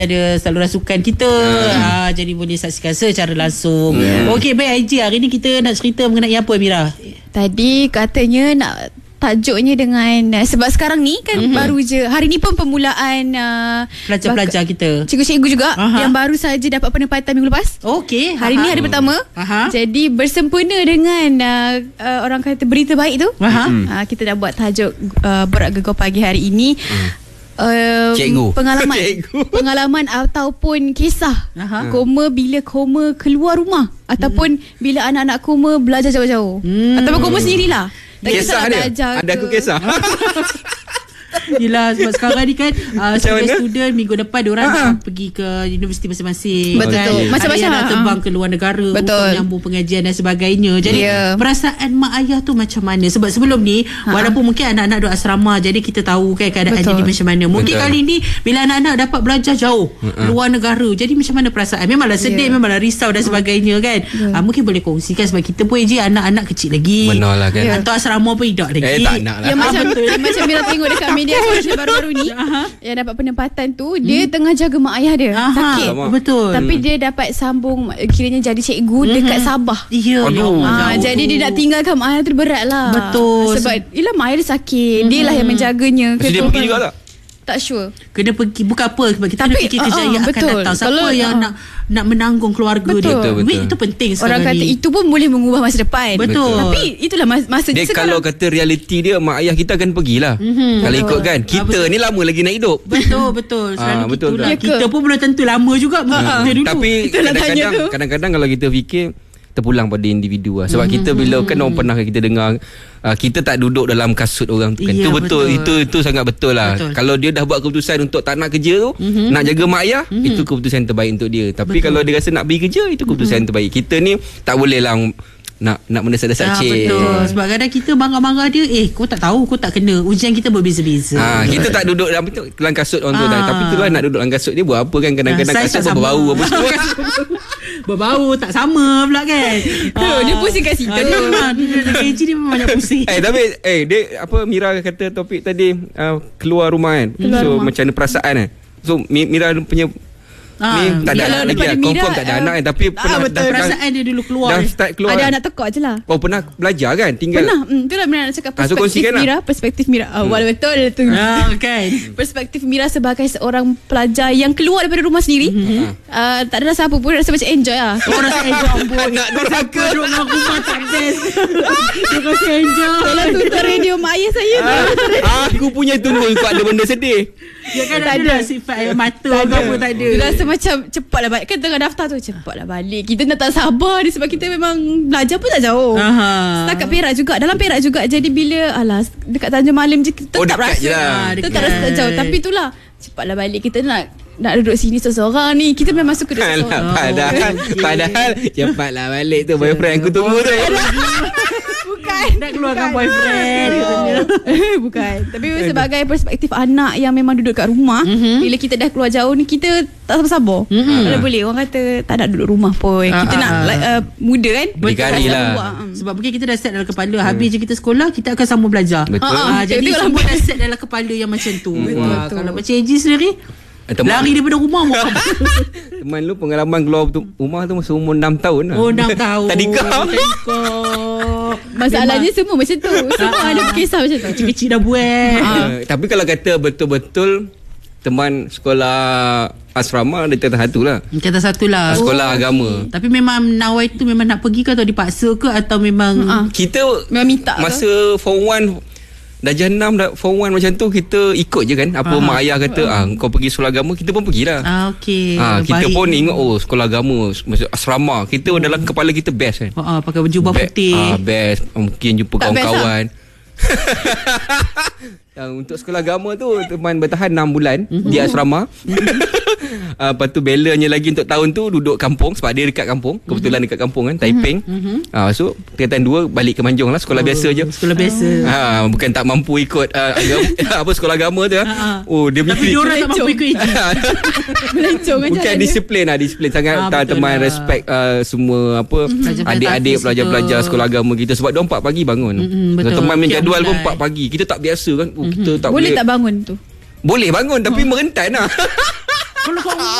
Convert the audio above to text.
ada saluran sukan kita. Jadi boleh saksikan secara langsung. Okey, baik Haji, hari ni kita nak cerita mengenai apa, Mira? Tadi katanya nak tajuknya dengan sebab sekarang ni kan baru je, hari ni pun permulaan Pelajar-pelajar kita, cikgu-cikgu juga yang baru saja dapat penempatan minggu lepas. Okey, hari ni hari pertama. Jadi bersempena dengan orang kata berita baik tu, kita dah buat tajuk Borak Gegar Pagi hari ini. Pengalaman ataupun kisah koma bila koma keluar rumah ataupun bila anak-anak koma belajar jauh-jauh ataupun koma sendirilah. Kisah dia ada aku kisah. Yelah, sebab sekarang ni kan sebagai student, minggu depan diorang nak pergi ke universiti masing-masing. Betul, kan? macam-macam nak terbang ke luar negara untuk menyambung pengajian dan sebagainya. Jadi perasaan mak ayah tu macam mana? Sebab sebelum ni walaupun mungkin anak-anak duduk asrama, jadi kita tahu kan keadaan jadi macam mana. Mungkin kali ni bila anak-anak dapat belajar jauh luar negara, jadi macam mana perasaan? Memanglah sedih, memanglah risau dan sebagainya kan. Mungkin boleh kongsikan sebab kita pun anak-anak kecil lagi. Benar lah kan. Atau asrama pun tidak lagi. Tak nak lah. Yang macam Mira tengok dekat media sosial baru-baru ni, yang dapat penempatan tu, dia tengah jaga mak ayah dia sakit. Betul. Tapi dia dapat sambung, kiranya jadi cikgu dekat Sabah. Jadi dia nak tinggalkan mak ayah tu berat lah. Betul. Sebab yelah mak ayah dia sakit, dia lah yang menjaganya. Jadi dia pergi juga tak? Tak sure. Kena pergi, bukan apa, sebab kita nak fikir kejayaan akan datang. Siapa yang nak menanggung keluarga dia. Duit itu penting sekarang. Orang kata itu pun boleh mengubah masa depan. Betul. Tapi itulah masa dia sekarang. Kalau kata realiti dia, mak ayah kita akan pergilah. Kalau ikut kan, kita ni lama lagi nak hidup. Betul. Selalu betul. Kita pun belum tentu lama juga. Tapi kadang-kadang kalau kita fikir, terpulang pada individu lah. Sebab kita bila kan orang pernah kita dengar, kita tak duduk dalam kasut orang tu kan. Itu betul. Itu sangat betul lah. Kalau dia dah buat keputusan untuk tak nak kerja tu, nak jaga mak ayah, itu keputusan terbaik untuk dia. Tapi kalau dia rasa nak pergi kerja, itu keputusan terbaik. Kita ni tak boleh lah nak mendesak-desak cik. Betul. Sebab kadang kita marah-marah dia, kau tak tahu, kau tak kena. Ujian kita berbeza-beza. Kita tak duduk dalam kasut orang tu. Tapi itulah, nak duduk dalam kasut dia buat apa kan. Kadang-kadang kasut pun berbau apa semua. Berbau tak sama pula kan. Dia pusing kat situ. Gaji dia memang banyak pusing. Tapi dia Mira kata topik tadi, keluar rumah kan. Macam mana perasaan kan. So Mira punya ni tak ada anak lagi lah. Confirm tak ada anak kan. Tapi pernah perasaan dia dulu keluar. Dah start keluar. Ada anak tekak je lah. Pernah belajar kan? Tinggal. Pernah. Itulah Mira nak cakap perspektif Mira. Betul tu. Kan. Perspektif Mira sebagai seorang pelajar yang keluar daripada rumah sendiri. Tak ada rasa apa pun. Rasa macam enjoy lah. Rasa enjoy. Nak durhaka. Duduk dengan rumah tak best. Dia rasa enjoy. Tolong tutup radio mak ayah saya. Aku punya tunggu kau ada benda sedih. Dia kan ada sifat air mata apa tak ada. Rasa macam cepatlah balik. Kan tengah daftar tu, cepatlah balik. Kita dah tak sabar ni sebab kita memang belajar pun tak jauh. Setakat Perak juga, dalam Perak juga. Jadi bila dekat Tanjung Malim je, tetap rasa tetap rasa tak jauh. Tapi itulah, cepatlah balik. Kita nak duduk sini seseorang ni. Kita memang suka duduk seseorang. Padahal cepatlah balik tu boyfriend aku tunggu tu. Bukan. Nak keluarkan boyfriend. Bukan. Tapi sebagai perspektif anak yang memang duduk kat rumah, bila kita dah keluar jauh ni, kita tak sabar-sabar. Kalau boleh, orang kata tak nak duduk rumah pun. Kita nak muda kan. Berdikari lah. Sebab mungkin kita dah set dalam kepala, habis je kita sekolah, kita akan sambung belajar. Jadi semua dah set dalam kepala yang macam tu. Kalau macam Eji sendiri, lari daripada rumah. Teman lu pengalaman keluar rumah tu masa umur 6 tahun lah. 6 tahun. Tadika. Masalahnya semua macam tu. Semua ada kisah macam tu. Kecil-kecil dah buat. Tapi kalau kata betul-betul teman sekolah asrama, dia kata satu lah. Kata satu lah. Sekolah agama. Tapi memang nawai tu memang nak pergi ke, atau dipaksa ke, atau memang kita memang minta masa form 1 darjah 6 form 1 macam tu, kita ikut je kan apa mak ayah kata. Kau pergi sekolah agama, kita pun pergilah. Kita pun ingat sekolah agama masa asrama, kita dalam kepala kita best kan. Pakai jubah putih. Best. Mungkin jumpa kawan-kawan. Untuk sekolah agama tu teman bertahan 6 bulan di asrama. Lepas tu belanya lagi untuk tahun tu duduk kampung, sebab dia dekat kampung. Kebetulan dekat kampung kan, Taiping. So tingkatan 2 balik ke Manjung lah. Sekolah biasa je. Sekolah biasa. Bukan tak mampu ikut sekolah agama tu. Dia tapi diorang tak mampu ikut. Melencong kan. Bukan disiplin lah. Disiplin sangat. Teman respect semua adik-adik pelajar-pelajar sekolah agama kita. Sebab dia 4 pagi bangun. Teman main jadual pun 4 pagi. Kita tak biasa kan. Kita tak boleh tak bangun tu? Boleh bangun, tapi merentan lah. Kalau seorang